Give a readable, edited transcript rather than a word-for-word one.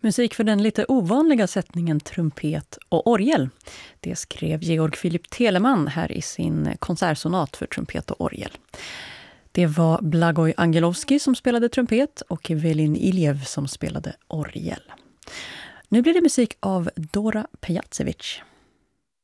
Musik för den lite ovanliga sättningen trumpet och orgel. Det skrev Georg Philipp Telemann här i sin konsertsonat för trumpet och orgel. Det var Blagoj Angelovski som spelade trumpet och Evelin Iljev som spelade orgel. Nu blir det musik av Dora Pejacevic.